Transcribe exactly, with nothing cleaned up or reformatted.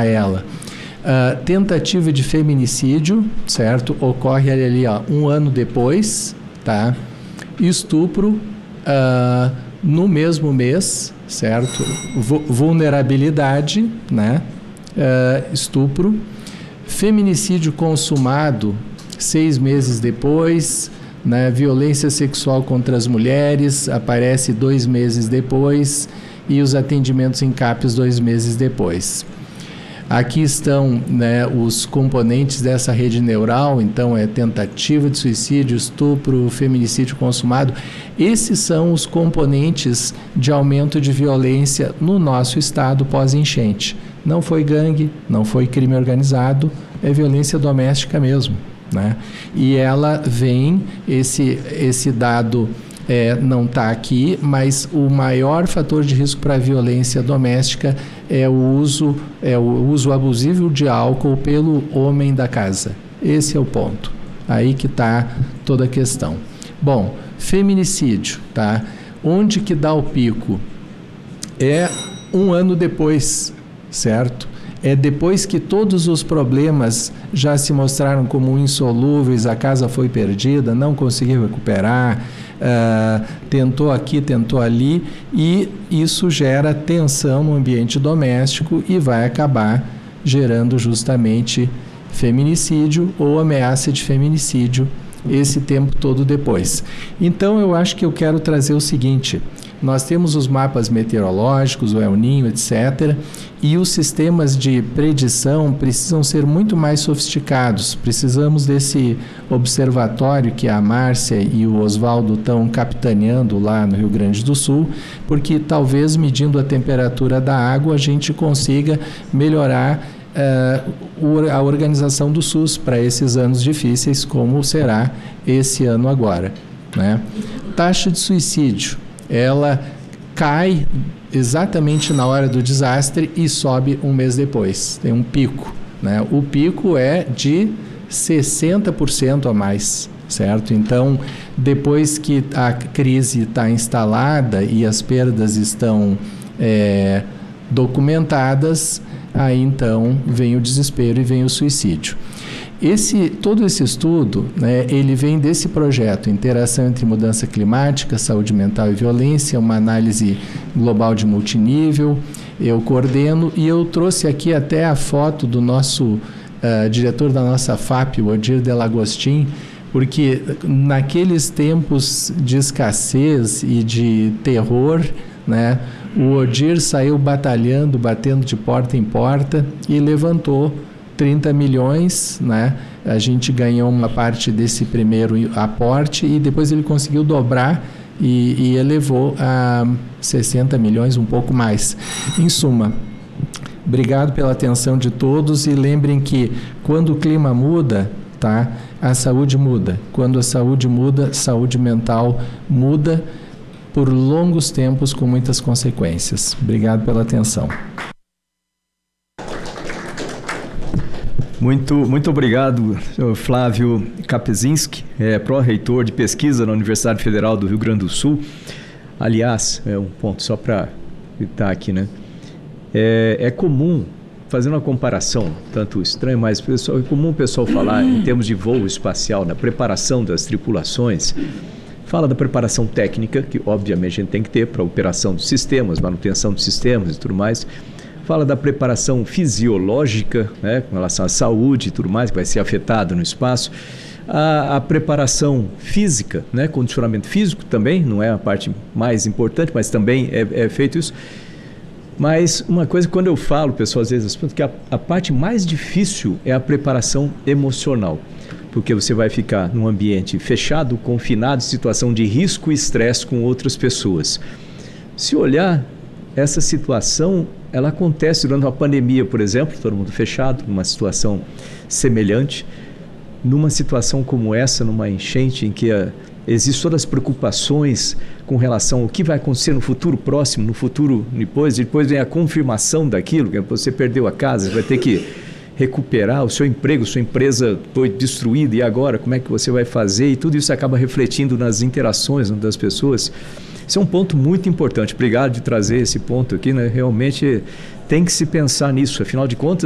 ela. Uh, tentativa de feminicídio, certo? Ocorre ali, ó, um ano depois, tá? Estupro uh, no mesmo mês, certo? V- vulnerabilidade, né? Uh, estupro. Feminicídio consumado seis meses depois, né? Violência sexual contra as mulheres aparece dois meses depois e os atendimentos em CAPES dois meses depois. Aqui estão, né, os componentes dessa rede neural, então é tentativa de suicídio, estupro, feminicídio consumado. Esses são os componentes de aumento de violência no nosso estado pós-enchente. Não foi gangue, não foi crime organizado, é violência doméstica mesmo, né? E ela vem, esse, esse dado é, não está aqui, mas o maior fator de risco para a violência doméstica é o uso, é o uso abusivo de álcool pelo homem da casa. Esse é o ponto. Aí que está toda a questão. Bom, feminicídio, tá? Onde que dá o pico? É um ano depois, certo? É depois que todos os problemas já se mostraram como insolúveis, a casa foi perdida, não conseguiu recuperar, uh, tentou aqui, tentou ali, e isso gera tensão no ambiente doméstico e vai acabar gerando justamente feminicídio ou ameaça de feminicídio esse tempo todo depois. Então, eu acho que eu quero trazer o seguinte: nós temos os mapas meteorológicos, o El Niño, etcétera, e os sistemas de predição precisam ser muito mais sofisticados. Precisamos desse observatório que a Márcia e o Oswaldo estão capitaneando lá no Rio Grande do Sul, porque talvez medindo a temperatura da água a gente consiga melhorar Uh, a organização do SUS para esses anos difíceis, como será esse ano agora, né? Taxa de suicídio, ela cai exatamente na hora do desastre e sobe um mês depois, tem um pico, né? O pico é de sessenta por cento a mais, certo? Então, depois que a crise está instalada e as perdas estão é, documentadas, aí então vem o desespero e vem o suicídio. Esse, todo esse estudo, né, ele vem desse projeto, Interação entre Mudança Climática, Saúde Mental e Violência, uma análise global de multinível. Eu coordeno e eu trouxe aqui até a foto do nosso uh, diretor da nossa F A P, o Odir Delagostin, porque naqueles tempos de escassez e de terror, né, o Odir saiu batalhando, batendo de porta em porta e levantou trinta milhões, né? A gente ganhou uma parte desse primeiro aporte e depois ele conseguiu dobrar e, e elevou a sessenta milhões, um pouco mais. Em suma, obrigado pela atenção de todos e lembrem que quando o clima muda, tá, a saúde muda. Quando a saúde muda, saúde mental muda por longos tempos com muitas consequências. Obrigado pela atenção. Muito, muito obrigado, senhor Flávio Kapezinski, é, pró-reitor de pesquisa na Universidade Federal do Rio Grande do Sul. Aliás, é um ponto só para citar aqui, né? É, é comum, fazendo uma comparação, tanto estranho, mas pessoal, é comum o pessoal falar em termos de voo espacial, na preparação das tripulações. Fala da preparação técnica, que obviamente a gente tem que ter para a operação dos sistemas, manutenção dos sistemas e tudo mais. Fala da preparação fisiológica, né, com relação à saúde e tudo mais, que vai ser afetado no espaço. A, a preparação física, né, condicionamento físico também, não é a parte mais importante, mas também é, é feito isso. Mas uma coisa, quando eu falo, pessoal, às vezes, que a, a parte mais difícil é a preparação emocional. Porque você vai ficar num ambiente fechado, confinado, situação de risco e estresse com outras pessoas. Se olhar, essa situação, ela acontece durante uma pandemia, por exemplo, todo mundo fechado, numa situação semelhante. Numa situação como essa, numa enchente em que a, existem todas as preocupações com relação ao que vai acontecer no futuro próximo, no futuro depois, e depois vem a confirmação daquilo, que você perdeu a casa, você vai ter que recuperar o seu emprego, sua empresa foi destruída e agora como é que você vai fazer? E tudo isso acaba refletindo nas interações das pessoas. Isso é um ponto muito importante. Obrigado de trazer esse ponto aqui, né? Realmente tem que se pensar nisso. Afinal de contas,